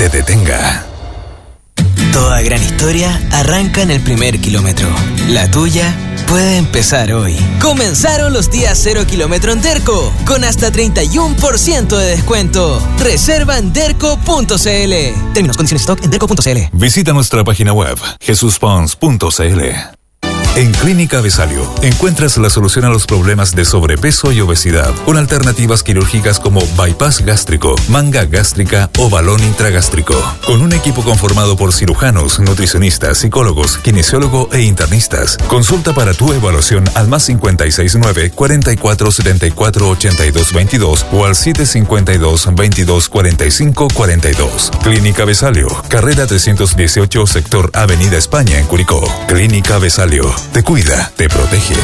te detenga. Toda gran historia arranca en el primer kilómetro. La tuya puede empezar hoy. Comenzaron los días 0 kilómetro en Derco, con hasta 31% de descuento. Reserva en derco.cl. Términos, condiciones, stock en derco.cl. Visita nuestra página web, jesuspons.cl. En Clínica Besalio encuentras la solución a los problemas de sobrepeso y obesidad, con alternativas quirúrgicas como bypass gástrico, manga gástrica o balón intragástrico. Con un equipo conformado por cirujanos, nutricionistas, psicólogos, kinesiólogo e internistas. Consulta para tu evaluación al +569 4474 8222 o al 752 22 45 42. Clínica Besalio, carrera 318, sector Avenida España en Curicó. Clínica Besalio. Te cuida, te protege.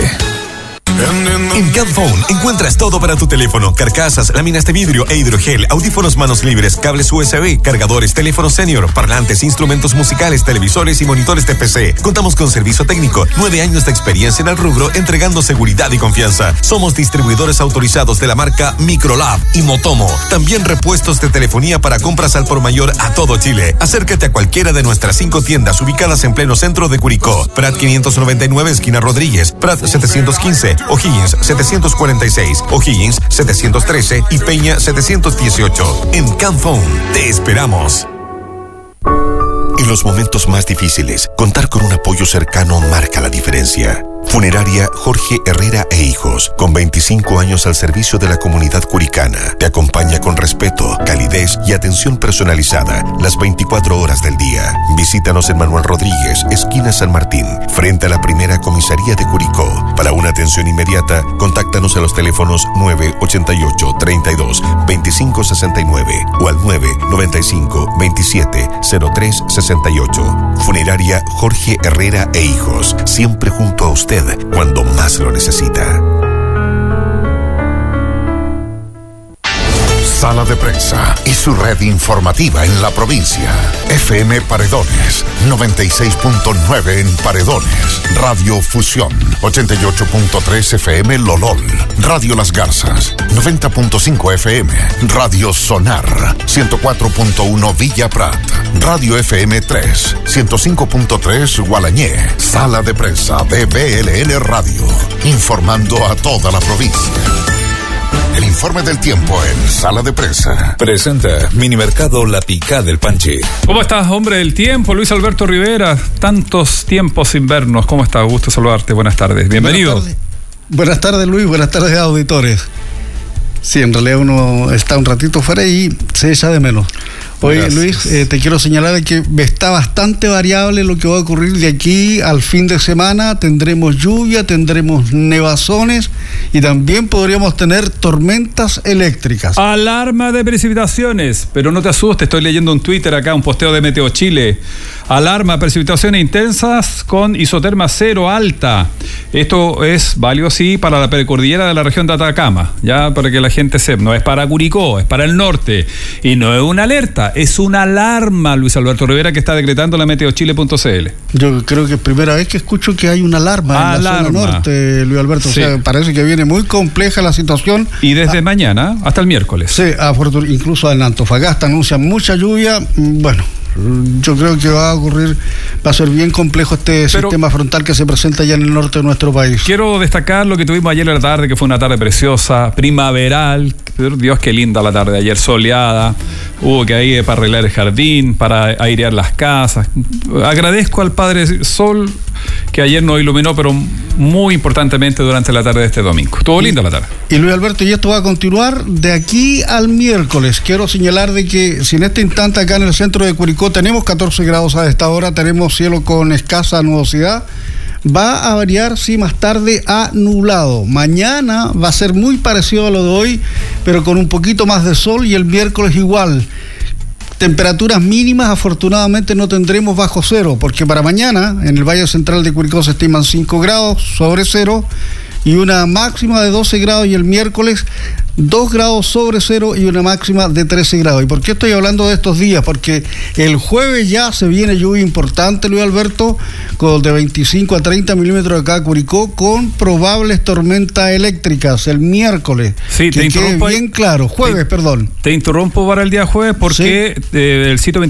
En Camphone encuentras todo para tu teléfono: carcasas, láminas de vidrio e hidrogel, audífonos manos libres, cables USB, cargadores, teléfono senior, parlantes, instrumentos musicales, televisores y monitores de PC. Contamos con servicio técnico, 9 años de experiencia en el rubro, entregando seguridad y confianza. Somos distribuidores autorizados de la marca Microlab y Motomo. También repuestos de telefonía para compras al por mayor a todo Chile. Acércate a cualquiera de nuestras 5 tiendas ubicadas en pleno centro de Curicó: Prat 599, esquina Rodríguez; Prat 715, O'Higgins 746, O'Higgins 713 y Peña 718. En Camphone te esperamos. En los momentos más difíciles, contar con un apoyo cercano marca la diferencia. Funeraria Jorge Herrera e Hijos, con 25 años al servicio de la comunidad curicana, te acompaña con respeto, calidez y atención personalizada las 24 horas del día. Visítanos en Manuel Rodríguez, esquina San Martín, frente a la primera comisaría de Curicó. Para una atención inmediata, contáctanos a los teléfonos 988 32 25 69 o al 995 27 03 68. Funeraria Jorge Herrera e Hijos, siempre junto a usted cuando más lo necesita. Sala de Prensa y su red informativa en la provincia. FM Paredones, 96.9 en Paredones. Radio Fusión, 88.3 FM Lolol. Radio Las Garzas, 90.5 FM. Radio Sonar, 104.1 Villa Prat. Radio FM 3, 105.3 Gualañé. Sala de Prensa de BLN Radio, informando a toda la provincia. El informe del tiempo en Sala de Prensa. Presenta Minimercado La Picá del Panchi. ¿Cómo estás, hombre del tiempo? Luis Alberto Rivera, tantos tiempos sin vernos. ¿Cómo estás? Gusto saludarte. Buenas tardes. Bienvenido. Buenas tardes, Luis. Buenas tardes, auditores. Sí, en realidad uno está un ratito fuera y se echa de menos. Oye, gracias. Luis, te quiero señalar que está bastante variable lo que va a ocurrir de aquí al fin de semana. Tendremos lluvia, tendremos nevazones y también podríamos tener tormentas eléctricas. Alarma de precipitaciones, pero no te asustes, estoy leyendo un Twitter acá, un posteo de Meteo Chile. Alarma de precipitaciones intensas con isoterma cero alta. Esto es válido, sí, para la precordillera de la región de Atacama, ya para que la gente sepa. No es para Curicó, es para el norte. Y no es una alerta, es una alarma, Luis Alberto Rivera, que está decretando la meteochile.cl. Yo creo que es primera vez que escucho que hay una alarma en la zona norte, Luis Alberto. Sí. O sea, parece que viene muy compleja la situación. Y desde mañana hasta el miércoles. Sí, incluso en Antofagasta anuncian mucha lluvia. Bueno, yo creo que va a ser bien complejo sistema frontal que se presenta ya en el norte de nuestro país. Quiero destacar lo que tuvimos ayer en la tarde, que fue una tarde preciosa, primaveral. Dios, qué linda la tarde ayer, soleada. Hubo que ir para arreglar el jardín, para airear las casas. Agradezco al Padre Sol que ayer nos iluminó, pero muy importantemente durante la tarde de este domingo. Estuvo linda la tarde. Y Luis Alberto, y esto va a continuar de aquí al miércoles. Quiero señalar de que si en este instante acá en el centro de Curicó tenemos 14 grados a esta hora, tenemos cielo con escasa nubosidad, va a variar, sí, más tarde a nublado. Mañana va a ser muy parecido a lo de hoy, pero con un poquito más de sol, y el miércoles igual. Temperaturas mínimas, afortunadamente no tendremos bajo cero, porque para mañana en el Valle Central de Curicó se estiman 5 grados sobre cero y una máxima de 12 grados, y el miércoles 2 grados sobre cero y una máxima de 13 grados. ¿Y por qué estoy hablando de estos días? Porque el jueves ya se viene lluvia importante, Luis Alberto, con de 25 a 30 milímetros acá a Curicó, con probables tormentas eléctricas el miércoles. Sí, que quede bien claro. Jueves, perdón. Te interrumpo para el día jueves porque sí. El sitio